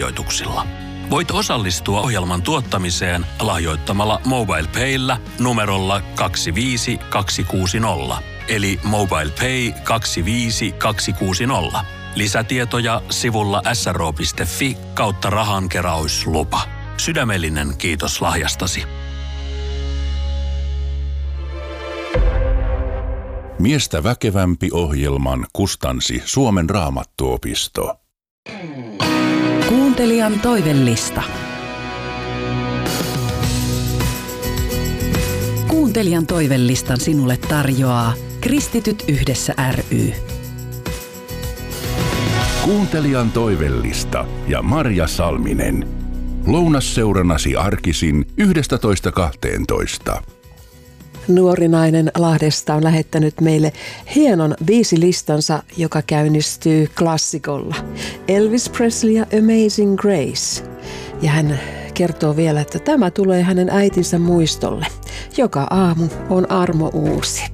lahjoituksilla. Voit osallistua ohjelman tuottamiseen lahjoittamalla MobilePaylla numerolla 25260, eli MobilePay 25260. Lisätietoja sivulla sro.fi/rahankeräyslupa. Sydämellinen kiitos lahjastasi. Miestä väkevämpi ohjelman kustansi Suomen Raamattuopisto. Kuuntelijan toivellista. Kuuntelijan toivellistan sinulle tarjoaa Kristityt yhdessä ry. Kuuntelijan toivellista ja Marja Salminen. Lounasseurannasi arkisin 11.12. Nuori nainen Lahdesta on lähettänyt meille hienon biisilistansa, joka käynnistyy klassikolla. Elvis Presley ja Amazing Grace. Ja hän kertoo vielä, että tämä tulee hänen äitinsä muistolle. Joka aamu on armo uusi.